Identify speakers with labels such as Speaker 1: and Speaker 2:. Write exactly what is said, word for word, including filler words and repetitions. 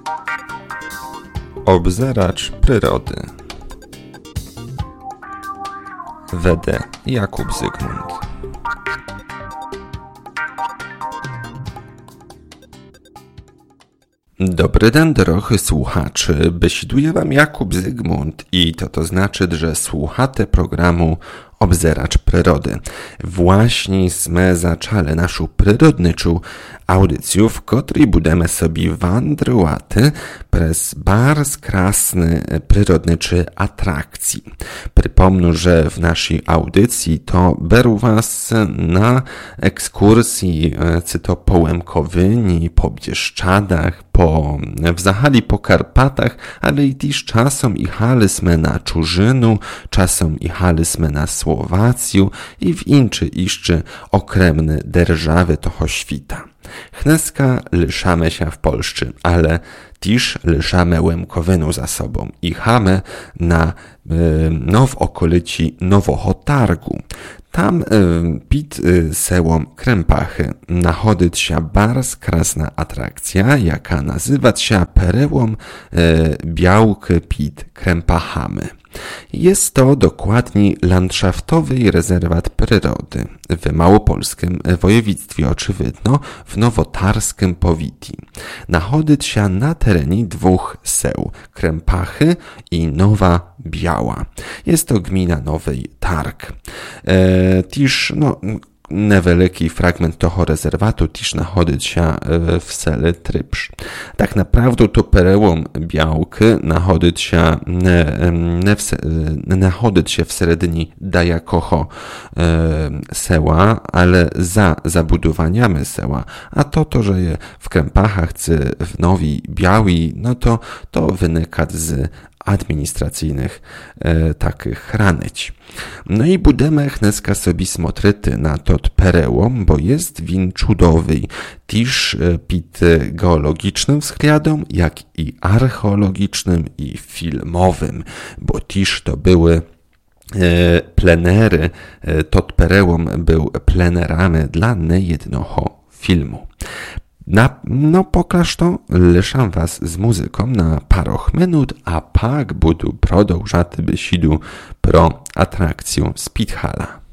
Speaker 1: Obzeracz przyrody. Wede Jakub Zygmunt. Dobry den, drogi słuchaczy, besiduje wam Jakub Zygmunt i to to znaczy, że słuchate programu Obzeracz przyrody. Właśnie sme zaczęli naszą przyrodniczą audycję, w której budemy sobie wandrowaty przez bardzo krasny przyrodniczy atrakcji. Przypomnę, że w naszej audycji to beru was na ekskursji, czy to po Łemkowyni, po Bieszczadach, po, w Zachali po Karpatach, ale i też czasem jechaliśmy na Czurzynu, czasem jechaliśmy na Słowację i w inczy iszczy okremne derżawy toho świta. Chneska lyszamy się w Polsce, ale też lyszamy Łemkowynu za sobą i chamy na no, w okolici Nowego Targu. Tam y, pід y, sełom Krępachy nachodyć się bardzo krasna atrakcja, jaka nazywa się perełom y, Białky pід Krępachamy. Jest to dokładnie landszaftowy rezerwat przyrody w małopolskim województwie oczywidno w nowotarskim powitii. Nachodyć się na terenie dwóch seł, Krępachy i Nowa Biała. Jest to gmina Nowy Targ. E, Tiż, no, niewielki fragment toho rezerwatu też nachodzić się w sele Trypsz. Tak naprawdę to perełom Białki nachodzić się, ne, ne w, nachodzić się w seredinie dajakoho e, seła, ale za zabudowaniami seła, a to to, że je w Krępachach czy w Nowej Białej, no to to wynika z administracyjnych e, takich ranyć. No i budemy chneska sobie smotryty na tot perełom, bo jest win cudowy, tiż pід geologicznym względem, jak i archeologicznym i filmowym, bo tiż to były e, plenery, e, tot perełom był plenerami dla niejednego filmu. Na, no pokaż to, lyszam was z muzyką na paroch minut, a pak budu prodążaty besidu pro atrakcję Spithala.